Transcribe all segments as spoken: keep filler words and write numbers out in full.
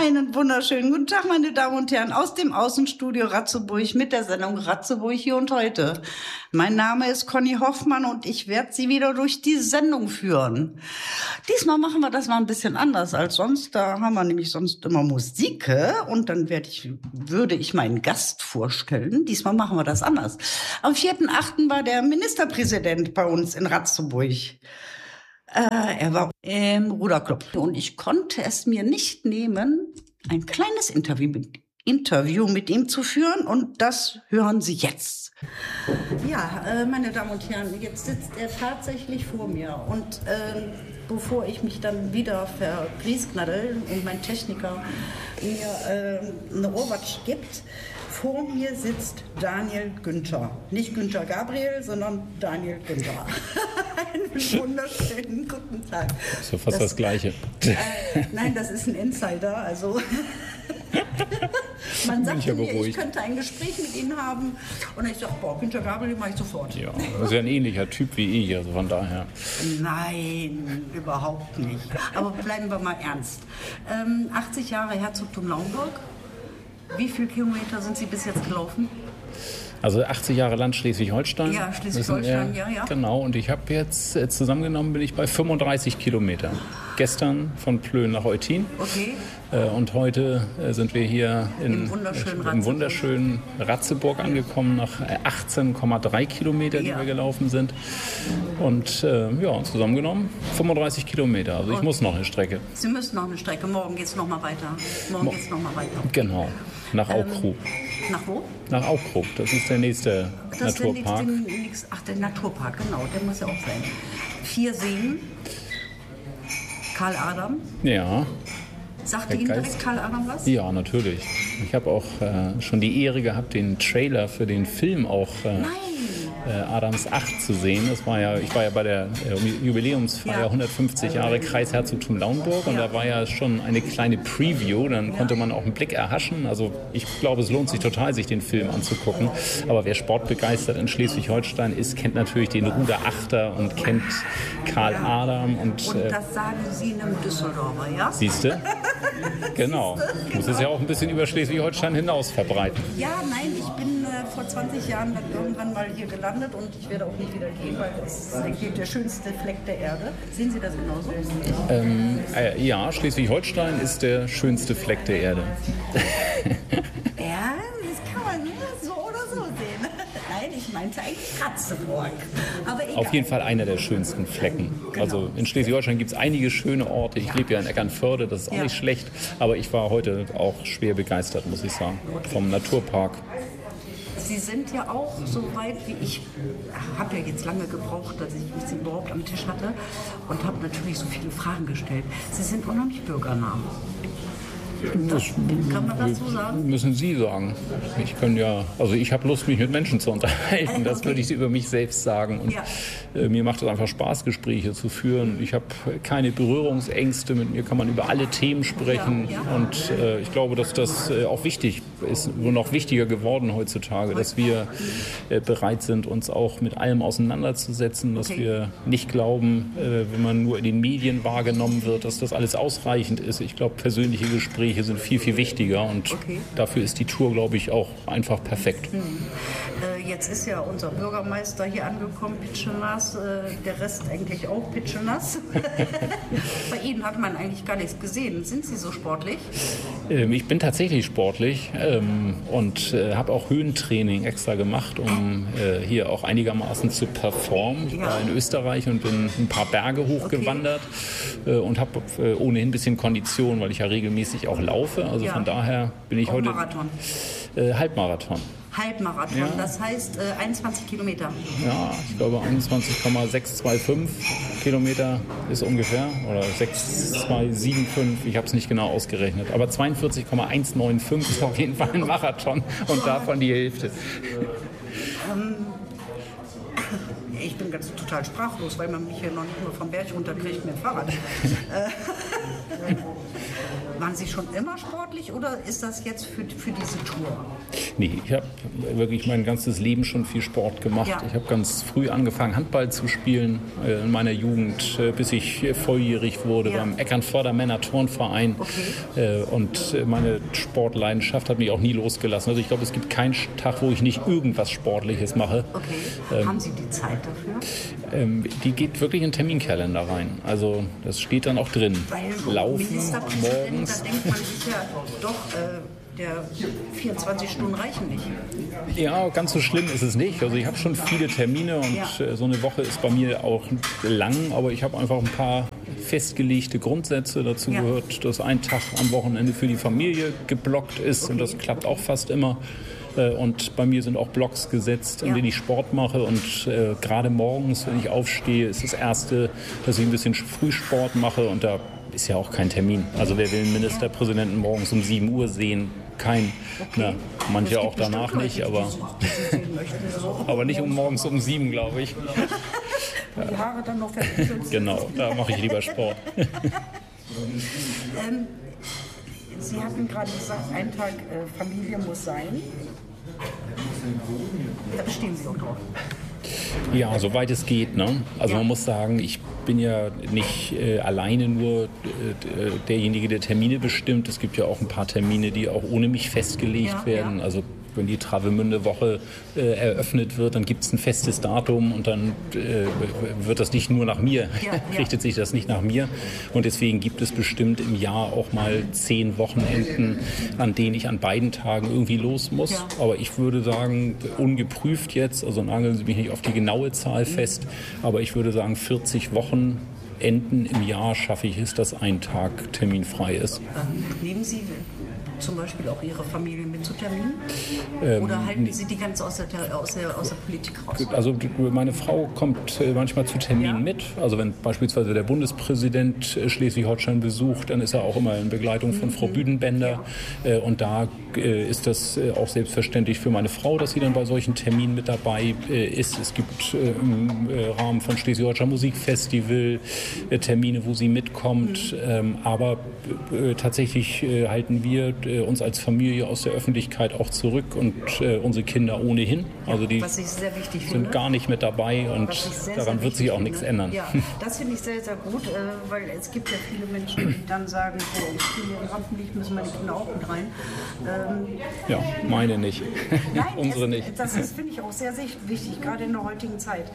Einen wunderschönen guten Tag, meine Damen und Herren, aus dem Außenstudio Ratzeburg mit der Sendung Ratzeburg hier und heute. Mein Name ist Conny Hoffmann und ich werde Sie wieder durch die Sendung führen. Diesmal machen wir das mal ein bisschen anders als sonst. Da haben wir nämlich sonst immer Musik und dann werde ich, würde ich meinen Gast vorstellen. Diesmal machen wir das anders. Am vierten achten war der Ministerpräsident bei uns in Ratzeburg. Äh, er war im Ruderclub und ich konnte es mir nicht nehmen, ein kleines Interview mit, Interview mit ihm zu führen und das hören Sie jetzt. Ja, äh, meine Damen und Herren, jetzt sitzt er tatsächlich vor mir und äh, bevor ich mich dann wieder vergriesknaddel und mein Techniker mir äh, eine Ohrwatsch gibt, vor mir sitzt Daniel Günther. Nicht Günther Gabriel, sondern Daniel Günther. Einen wunderschönen guten Tag. Das ist ja fast das, das Gleiche. Äh, nein, das ist ein Insider. Also man sagt mir, ich könnte ein Gespräch mit Ihnen haben. Und ich sage, boah, Günther Gabriel mache ich sofort. Ja, das ist ja ein ähnlicher Typ wie ich, also von daher. Nein, überhaupt nicht. Aber bleiben wir mal ernst. Ähm, achtzig Jahre Herzogtum Lauenburg. Wie viele Kilometer sind Sie bis jetzt gelaufen? Also achtzig Jahre Land Schleswig-Holstein. Ja, Schleswig-Holstein, ja, ja. Genau, und ich habe jetzt, jetzt zusammengenommen bin ich bei fünfunddreißig Kilometern. Gestern von Plön nach Eutin. Okay. Äh, und heute äh, sind wir hier in, Im wunderschönen, äh, im wunderschönen Ratzeburg angekommen, nach achtzehn Komma drei Kilometer, die ja. wir gelaufen sind. Und äh, ja, zusammengenommen fünfunddreißig Kilometer. Also ich und muss noch eine Strecke. Sie müssen noch eine Strecke. Morgen geht es noch mal weiter. Morgen Mo- geht's noch mal weiter. Genau, nach ähm, Aukrug. Nach wo? Nach Aukrug, das ist der nächste das Naturpark. Der nächste, nächste, ach, der Naturpark, genau, der muss ja auch sein. Vier Seen. Karl Adam. Ja. Sagte Ihnen direkt Karl Adam was? Ja, natürlich. Ich habe auch äh, schon die Ehre gehabt, den Trailer für den Film auch äh, äh, Adams acht zu sehen. Das war ja, ich war ja bei der äh, Jubiläumsfeier ja. hundertfünfzig Jahre Kreisherzogtum Lauenburg und ja. da war ja schon eine kleine Preview. Dann ja. konnte man auch einen Blick erhaschen. Also ich glaube, es lohnt sich total, sich den Film anzugucken. Aber wer sportbegeistert in Schleswig-Holstein ist, kennt natürlich den Ruderachter und kennt Karl ja. Adam. Und, und das äh, sagen Sie einem Düsseldorfer, ja? Siehst du? Genau. Du musst es ja auch ein bisschen über Schleswig-Holstein hinaus verbreiten. Ja, nein, ich bin äh, vor zwanzig Jahren dann irgendwann mal hier gelandet und ich werde auch nicht wieder gehen, weil es ist der schönste Fleck der Erde. Sehen Sie das genauso? Ähm, äh, ja, Schleswig-Holstein ist der schönste Fleck der Erde. Ja, das kann man nur so oder so sehen. Nein, ich meinte eigentlich Ratzeburg. Aber egal. Auf jeden Fall einer der schönsten Flecken. Genau. Also in Schleswig-Holstein gibt es einige schöne Orte. Ich ja. lebe ja in Eckernförde, das ist auch ja. nicht schlecht. Aber ich war heute auch schwer begeistert, muss ich sagen, okay. vom Naturpark. Sie sind ja auch so weit wie ich, habe ja jetzt lange gebraucht, dass ich mich überhaupt am Tisch hatte und habe natürlich so viele Fragen gestellt. Sie sind unheimlich bürgernah. Das, kann man das so sagen? Müssen Sie sagen. Ich kann ja, also ich habe Lust, mich mit Menschen zu unterhalten. Das okay. würde ich über mich selbst sagen. Und ja. äh, mir macht es einfach Spaß, Gespräche zu führen. Ich habe keine Berührungsängste. Mit mir kann man über alle Themen sprechen. Ja, ja. Und äh, ich glaube, dass das äh, auch wichtig ist, nur noch wichtiger geworden heutzutage, dass wir äh, bereit sind, uns auch mit allem auseinanderzusetzen, dass okay. wir nicht glauben, äh, wenn man nur in den Medien wahrgenommen wird, dass das alles ausreichend ist. Ich glaube, persönliche Gespräche hier sind viel, viel wichtiger und okay. dafür ist die Tour, glaube ich, auch einfach perfekt. Hm. Äh, jetzt ist ja unser Bürgermeister hier angekommen, pitschenass, äh, der Rest eigentlich auch pitschenass. Bei Ihnen hat man eigentlich gar nichts gesehen. Sind Sie so sportlich? Ähm, ich bin tatsächlich sportlich ähm, und äh, habe auch Höhentraining extra gemacht, um äh, hier auch einigermaßen zu performen. Ich ja. war in Österreich und bin ein paar Berge hochgewandert okay. äh, und habe äh, ohnehin ein bisschen Kondition, weil ich ja regelmäßig auch laufe. Also ja. von daher bin ich auch heute... Marathon? Äh, Halbmarathon. Halbmarathon, ja. Das heißt äh, einundzwanzig Kilometer. Ja, ich glaube einundzwanzig Komma sechs zwei fünf Kilometer ist ungefähr. Oder sechs zwei sieben fünf, ich habe es nicht genau ausgerechnet. Aber zweiundvierzig Komma eins neun fünf ist auf jeden Fall ein Marathon und davon die Hälfte. Ähm, ich bin ganz total sprachlos, weil man mich hier noch nicht nur vom Berg runterkriegt mit dem Fahrrad. Waren Sie schon immer sportlich oder ist das jetzt für, für diese Tour? Nee, ich habe wirklich mein ganzes Leben schon viel Sport gemacht. Ja. Ich habe ganz früh angefangen, Handball zu spielen äh, in meiner Jugend, äh, bis ich äh, volljährig wurde, ja. beim Eckernförder Männer-Turnverein. Okay. Äh, und äh, meine Sportleidenschaft hat mich auch nie losgelassen. Also ich glaube, es gibt keinen Tag, wo ich nicht irgendwas Sportliches mache. Okay. Ähm, Haben Sie die Zeit dafür? Ähm, die geht wirklich in den Terminkalender rein. Also das steht dann auch drin. Weil Laufen morgens. Da denkt man sich ja doch, äh, der vierundzwanzig Stunden reichen nicht. Ja, ganz so schlimm ist es nicht. Also ich habe schon viele Termine und ja. äh, so eine Woche ist bei mir auch lang, aber ich habe einfach ein paar festgelegte Grundsätze. Dazu ja. gehört, dass ein Tag am Wochenende für die Familie geblockt ist okay. und das klappt auch fast immer. Und bei mir sind auch Blocks gesetzt, in ja. denen ich Sport mache. Und äh, gerade morgens, wenn ich aufstehe, ist das Erste, dass ich ein bisschen Frühsport mache. Und da ist ja auch kein Termin. Also wer will einen Ministerpräsidenten morgens um sieben Uhr sehen? Kein. Okay. Na, manche auch danach nicht, aber, aber nicht um morgens um sieben, glaube ich. Die Haare dann noch fertig. Genau, da mache ich lieber Sport. ähm, Sie hatten gerade gesagt, ein Tag äh, Familie muss sein. Da bestehen Sie auch drauf. Ja, soweit es geht. Ne? Also ja. man muss sagen, ich bin ja nicht äh, alleine nur äh, derjenige, der Termine bestimmt. Es gibt ja auch ein paar Termine, die auch ohne mich festgelegt ja, werden. Ja. Also wenn die Travemünde-Woche äh, eröffnet wird, dann gibt es ein festes Datum und dann äh, wird das nicht nur nach mir, ja, ja. richtet sich das nicht nach mir. Und deswegen gibt es bestimmt im Jahr auch mal zehn Wochenenden, an denen ich an beiden Tagen irgendwie los muss. Ja. Aber ich würde sagen, ungeprüft jetzt, also nageln Sie mich nicht auf die genaue Zahl fest, aber ich würde sagen, vierzig Wochenenden im Jahr schaffe ich es, dass ein Tag terminfrei ist. Ähm, nehmen Sie zum Beispiel auch Ihre Familie mit zu Terminen? Ähm, Oder halten Sie die ganz aus der, aus, der, aus der Politik raus? Also meine Frau kommt manchmal zu Terminen ja. mit. Also wenn beispielsweise der Bundespräsident Schleswig-Holstein besucht, dann ist er auch immer in Begleitung von mhm. Frau Büdenbender. Ja. Und da ist das auch selbstverständlich für meine Frau, dass sie dann bei solchen Terminen mit dabei ist. Es gibt im Rahmen von Schleswig-Holstein Musikfestival Termine, wo sie mitkommt. Mhm. Aber tatsächlich halten wir uns als Familie aus der Öffentlichkeit auch zurück und äh, unsere Kinder ohnehin. Also die Was ich sehr wichtig sind finde. gar nicht mit dabei und sehr, daran sehr wird sich auch finde. nichts ändern. Ja, das finde ich sehr, sehr gut, äh, weil es gibt ja viele Menschen, die dann sagen, so, hoffentlich müssen meine Kinder auch mit rein. Ähm, ja, meine nicht. Nein, unsere es, nicht. Das ist, finde ich, auch sehr, sehr wichtig, gerade in der heutigen Zeit.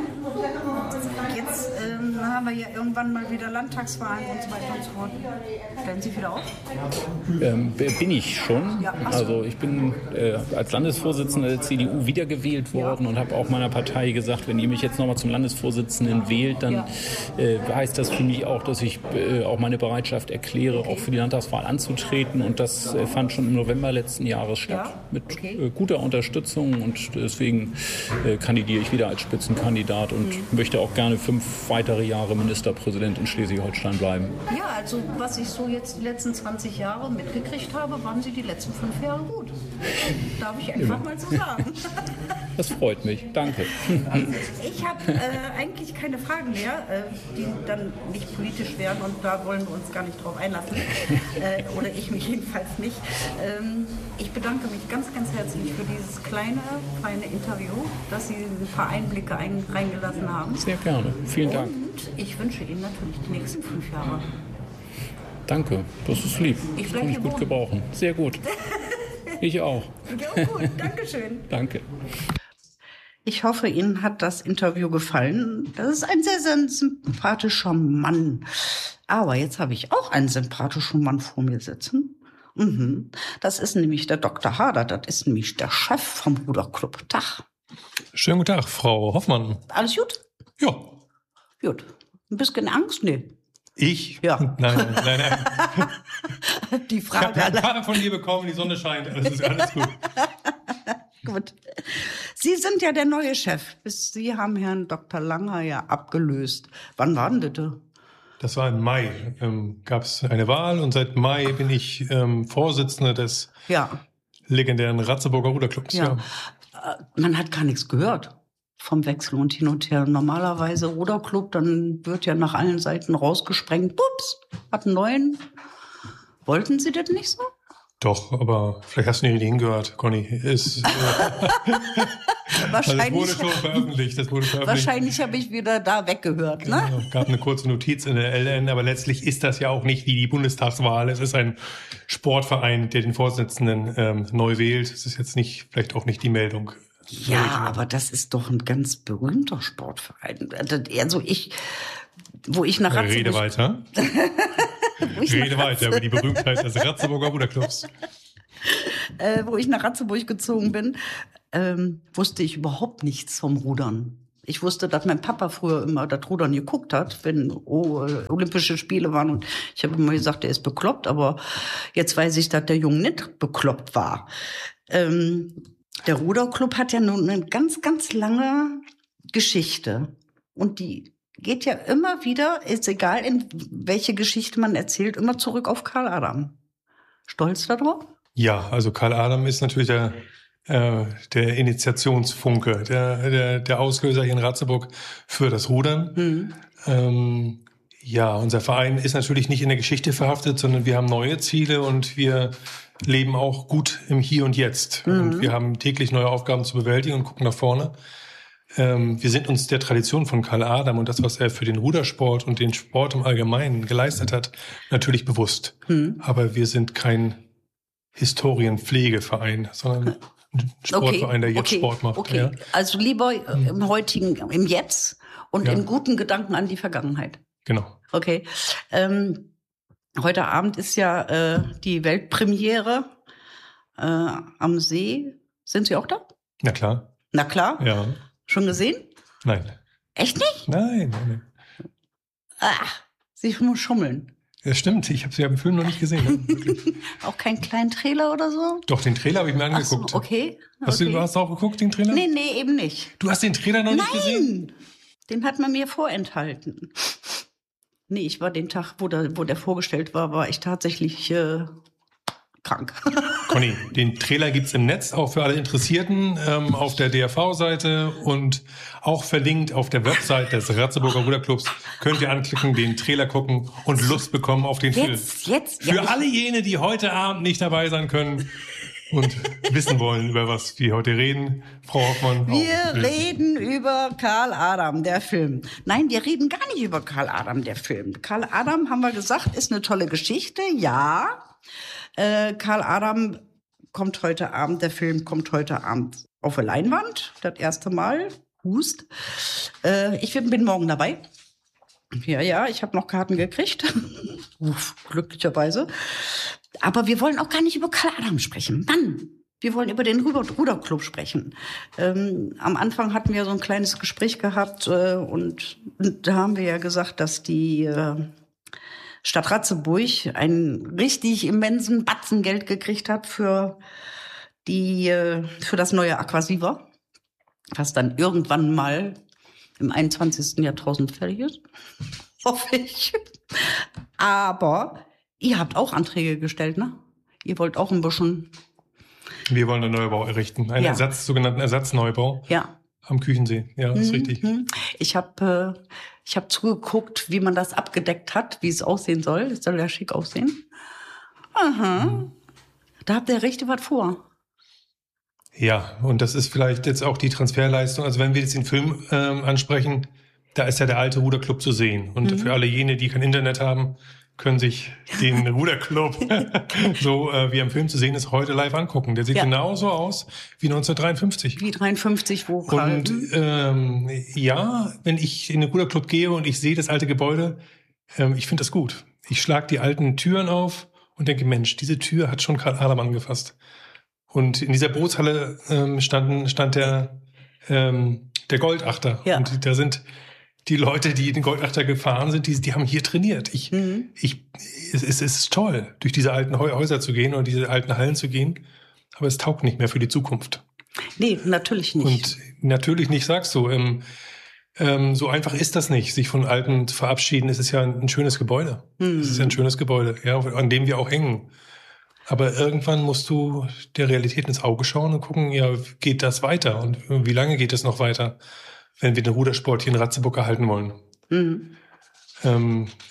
Jetzt ähm, haben wir ja irgendwann mal wieder Landtagswahlen und so weiter und so fort. Stellen Sie wieder auf? Ähm, bin ich schon. Ja, also ich bin äh, als Landesvorsitzender der C D U wiedergewählt worden ja. und habe auch meiner Partei gesagt, wenn ihr mich jetzt nochmal zum Landesvorsitzenden wählt, dann ja. äh, heißt das für mich auch, dass ich äh, auch meine Bereitschaft erkläre, okay. auch für die Landtagswahl anzutreten. Und das äh, fand schon im November letzten Jahres statt. Ja? Mit okay. äh, guter Unterstützung und deswegen äh, kandidiere ich wieder als Spitzenkandidat und mhm. möchte auch gerne fünf weitere Jahre Ministerpräsident in Schleswig-Holstein bleiben. Ja, also was ich so jetzt die letzten zwanzig Jahre mitgekriegt habe, waren Sie die letzten fünf Jahre gut. Darf ich einfach Immer. mal so sagen. Das freut mich. Danke. Ich habe äh, eigentlich keine Fragen mehr, äh, die dann nicht politisch wären und da wollen wir uns gar nicht drauf einlassen. Äh, oder ich mich jedenfalls nicht. Ähm, ich bedanke mich ganz, ganz herzlich für dieses kleine, feine Interview, dass Sie ein paar Einblicke ein, reingelassen haben. Sehr gerne. Vielen Dank. Und ich wünsche Ihnen natürlich die nächsten fünf Jahre. Danke, das ist lieb. Ich das kann ich gut gebrauchen. Sehr gut. Ich auch. Ja, gut. Dankeschön. Danke. Ich hoffe, Ihnen hat das Interview gefallen. Das ist ein sehr, sehr sympathischer Mann. Aber jetzt habe ich auch einen sympathischen Mann vor mir sitzen. Mhm. Das ist nämlich der Doktor Hader. Das ist nämlich der Chef vom Ruderclub. Tag. Schönen guten Tag, Frau Hoffmann. Alles gut? Ja. Gut. Ein bisschen Angst? Nee. Ich? Ja. Nein, nein, nein. Die Frage. Ich habe eine Karte von dir bekommen, die Sonne scheint. Alles ist alles gut. Gut. Sie sind ja der neue Chef. Sie haben Herrn Doktor Langer ja abgelöst. Wann war denn das? Das war im Mai. Ähm, gab es eine Wahl und seit Mai bin ich ähm, Vorsitzender des ja. legendären Ratzeburger Ruderclubs. Ja. Ja. Man hat gar nichts gehört vom Wechsel und hin und her. Normalerweise Ruderclub, dann wird ja nach allen Seiten rausgesprengt. Pups, hat einen neuen. Wollten Sie das nicht so? Doch, aber vielleicht hast du nicht hingehört, Conny. Ist, äh, wahrscheinlich, also das wurde schon veröffentlicht. Das wurde veröffentlicht. Wahrscheinlich habe ich wieder da weggehört. Ne? Genau. Gab eine kurze Notiz in der L N, aber letztlich ist das ja auch nicht wie die Bundestagswahl. Es ist ein Sportverein, der den Vorsitzenden ähm, neu wählt. Es ist jetzt nicht, vielleicht auch nicht die Meldung. Ja, aber das ist doch ein ganz berühmter Sportverein. Also ich, wo ich nach Ratzeburg... Rede weiter. Rede weiter über die Berühmtheit des Ratzeburger Ruderclubs. Äh, wo ich nach Ratzeburg gezogen bin, ähm, wusste ich überhaupt nichts vom Rudern. Ich wusste, dass mein Papa früher immer das Rudern geguckt hat, wenn oh, äh, Olympische Spiele waren. Und ich habe immer gesagt, der ist bekloppt. Aber jetzt weiß ich, dass der Junge nicht bekloppt war. Ähm, der Ruderclub hat ja nun eine ganz, ganz lange Geschichte. Und die geht ja immer wieder, ist egal, in welche Geschichte man erzählt, immer zurück auf Karl Adam. Stolz darauf? Ja, also Karl Adam ist natürlich der, äh, der Initiationsfunke, der, der, der Auslöser hier in Ratzeburg für das Rudern. Mhm. Ähm, ja, unser Verein ist natürlich nicht in der Geschichte verhaftet, sondern wir haben neue Ziele und wir leben auch gut im Hier und Jetzt. Mhm. Und wir haben täglich neue Aufgaben zu bewältigen und gucken nach vorne. Ähm, wir sind uns der Tradition von Karl Adam und das, was er für den Rudersport und den Sport im Allgemeinen geleistet hat, natürlich bewusst. Mhm. Aber wir sind kein Historienpflegeverein, sondern ein Sportverein, okay, der jetzt okay, Sport macht. Okay. Ja. Also lieber im heutigen, im Jetzt und ja. in guten Gedanken an die Vergangenheit. Genau. Okay. Ähm, heute Abend ist ja äh, die Weltpremiere äh, am See. Sind Sie auch da? Na klar. Na klar? Ja. Schon gesehen? Nein. Echt nicht? Nein, nein, nein. Ah, Sie muss schummeln. Ja, stimmt. Ich habe sie ja im Film noch nicht gesehen. Ne? Auch keinen kleinen Trailer oder so? Doch, den Trailer habe ich mir angeguckt. Ach so, okay. Hast okay. du hast du auch geguckt, den Trailer? Nee, nee, eben nicht. Du hast den Trailer noch Nein, nicht gesehen? Nein, den hat man mir vorenthalten. Nee, ich war den Tag, wo der, wo der vorgestellt war, war ich tatsächlich äh, krank. Conny, den Trailer gibt's im Netz, auch für alle Interessierten, ähm, auf der D R V-Seite und auch verlinkt auf der Website des Ratzeburger Ruderclubs. Könnt ihr anklicken, den Trailer gucken und Lust bekommen auf den jetzt, Film. Jetzt, Für ja, alle jene, die heute Abend nicht dabei sein können und wissen wollen, über was wir heute reden, Frau Hoffmann. Wir reden über Karl Adam, der Film. Nein, wir reden gar nicht über Karl Adam, der Film. Karl Adam, haben wir gesagt, ist eine tolle Geschichte, ja. Äh, Karl Adam kommt heute Abend, der Film kommt heute Abend auf der Leinwand, das erste Mal, Hust. Äh, ich bin morgen dabei. Ja, ja, ich habe noch Karten gekriegt, Uff, glücklicherweise. Aber wir wollen auch gar nicht über Karl Adam sprechen, Mann. Wir wollen über den Ruderclub sprechen. Ähm, am Anfang hatten wir so ein kleines Gespräch gehabt äh, und, und da haben wir ja gesagt, dass die äh, Stadt Ratzeburg einen richtig immensen Batzen Geld gekriegt hat für die für das neue Aquasiva, was dann irgendwann mal im einundzwanzigsten Jahrtausend fertig ist, hoffe ich. Aber ihr habt auch Anträge gestellt, ne? Ihr wollt auch ein bisschen... Wir wollen einen Neubau errichten, einen ja. Ersatz, sogenannten Ersatzneubau. Ja. Am Küchensee, ja, das ist mhm. richtig. Ich habe äh, ich hab zugeguckt, wie man das abgedeckt hat, wie es aussehen soll. Es soll ja schick aussehen. Aha, mhm. Da habt ihr richtig was vor. Ja, und das ist vielleicht jetzt auch die Transferleistung. Also wenn wir jetzt den Film ähm, ansprechen, da ist ja der alte Ruderclub zu sehen. Und mhm. für alle jene, die kein Internet haben, können sich den Ruderclub, so äh, wie er im Film zu sehen ist, heute live angucken. Der sieht ja. genauso aus wie neunzehnhundertdreiundfünfzig. Wie dreiundfünfzig, wo Und ähm, ja, wenn ich in den Ruderclub gehe und ich sehe das alte Gebäude, ähm, ich finde das gut. Ich schlage die alten Türen auf und denke, Mensch, diese Tür hat schon Karl Adam angefasst. Und in dieser Bootshalle ähm, standen, stand der, ähm, der Goldachter. Ja. Und da sind die Leute, die den Goldachter gefahren sind, die, die haben hier trainiert. Ich, mhm. ich, es, es ist toll, durch diese alten Häuser zu gehen oder diese alten Hallen zu gehen. Aber es taugt nicht mehr für die Zukunft. Nee, natürlich nicht. Und natürlich nicht, sagst du. Ähm, ähm, so einfach ist das nicht, sich von Alten zu verabschieden. Es ist ja ein, ein schönes Gebäude. Mhm. Es ist ja ein schönes Gebäude, ja, an dem wir auch hängen. Aber irgendwann musst du der Realität ins Auge schauen und gucken, ja, geht das weiter? Und wie lange geht es noch weiter, wenn wir den Rudersport hier in Ratzeburg erhalten wollen? Mhm. Ähm,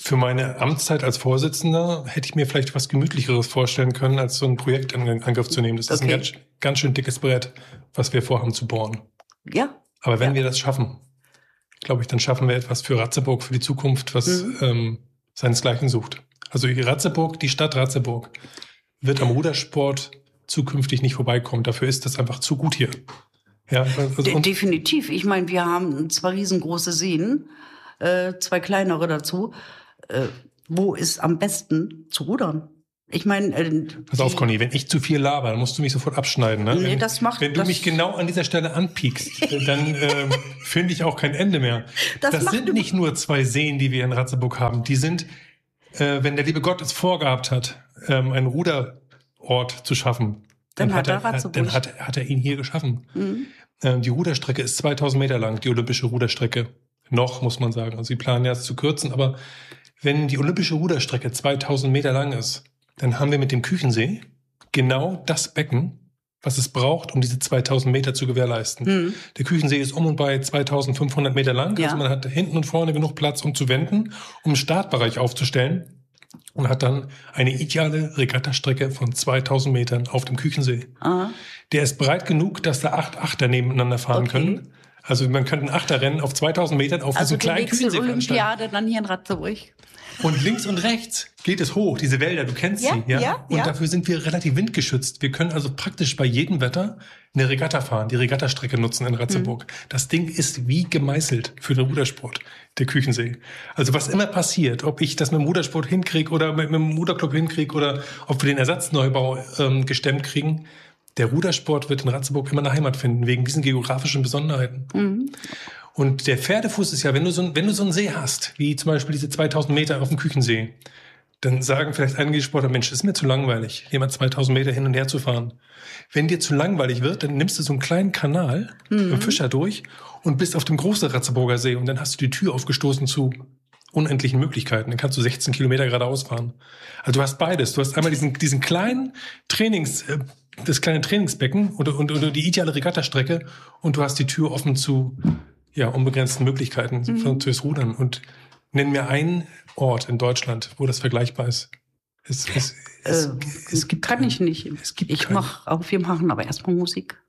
Für meine Amtszeit als Vorsitzender hätte ich mir vielleicht was Gemütlicheres vorstellen können, als so ein Projekt in Angriff zu nehmen. Das ist okay. ein ganz, ganz schön dickes Brett, was wir vorhaben zu bohren. Ja. Aber wenn ja. wir das schaffen, glaube ich, dann schaffen wir etwas für Ratzeburg, für die Zukunft, was mhm. ähm, seinesgleichen sucht. Also Ratzeburg, die Stadt Ratzeburg, wird am Rudersport zukünftig nicht vorbeikommen. Dafür ist das einfach zu gut hier. Ja, also De- definitiv. Ich meine, wir haben zwei riesengroße Seen, äh, zwei kleinere dazu. Äh, wo ist am besten zu rudern? Ich meine, äh, pass auf, Conny, wenn ich zu viel laber, dann musst du mich sofort abschneiden. Ne? Nee, wenn, das macht, wenn du das mich genau an dieser Stelle anpiekst, dann äh, finde ich auch kein Ende mehr. Das, das sind nicht nur zwei Seen, die wir in Ratzeburg haben. Die sind, äh, wenn der liebe Gott es vorgehabt hat, ähm, einen Ruderort zu schaffen, dann, dann, hat, er, er dann hat, hat er ihn hier geschaffen. Mhm. Ähm, die Ruderstrecke ist zweitausend Meter lang, die olympische Ruderstrecke. Noch, muss man sagen. Also sie planen ja es zu kürzen, aber wenn die olympische Ruderstrecke zweitausend Meter lang ist, dann haben wir mit dem Küchensee genau das Becken, was es braucht, um diese zweitausend Meter zu gewährleisten. Mhm. Der Küchensee ist um und bei zweitausendfünfhundert Meter lang. Ja. Also man hat hinten und vorne genug Platz, um zu wenden, um einen Startbereich aufzustellen und hat dann eine ideale Regattastrecke von zweitausend Metern auf dem Küchensee. Aha. Der ist breit genug, dass da acht Achter nebeneinander fahren okay. können. Also man könnte ein Achterrennen auf zweitausend Metern auf also diesem kleinen Küchensee veranstalten. Also die Olympiade dann hier in Ratzeburg. Und links und rechts geht es hoch, diese Wälder, du kennst ja, sie. Ja? ja und ja. dafür sind wir relativ windgeschützt. Wir können also praktisch bei jedem Wetter eine Regatta fahren, die Regattastrecke nutzen in Ratzeburg. Mhm. Das Ding ist wie gemeißelt für den Rudersport, der Küchensee. Also was immer passiert, ob ich das mit dem Rudersport hinkriege oder mit, mit dem Ruderclub hinkriege oder ob wir den Ersatzneubau ähm, gestemmt kriegen, der Rudersport wird in Ratzeburg immer eine Heimat finden, wegen diesen geografischen Besonderheiten. Mhm. Und der Pferdefuß ist ja, wenn du so, ein, wenn du so einen See hast, wie zum Beispiel diese zweitausend Meter auf dem Küchensee, dann sagen vielleicht einige Sportler, Mensch, das ist mir zu langweilig, jemand zweitausend Meter hin und her zu fahren. Wenn dir zu langweilig wird, dann nimmst du so einen kleinen Kanal, mhm. einen Fischer durch und bist auf dem großen Ratzeburger See und dann hast du die Tür aufgestoßen zu unendlichen Möglichkeiten. Dann kannst du sechzehn Kilometer geradeaus fahren. Also du hast beides. Du hast einmal diesen, diesen kleinen Trainings, das kleine Trainingsbecken oder, und, oder die ideale Regattastrecke und du hast die Tür offen zu ja, unbegrenzten Möglichkeiten mhm. fürs Rudern. Und nenn mir einen Ort in Deutschland, wo das vergleichbar ist. Es, es, es, äh, es gibt kann keinen. Ich nicht. Es gibt ich mache auf, wir machen aber erstmal Musik.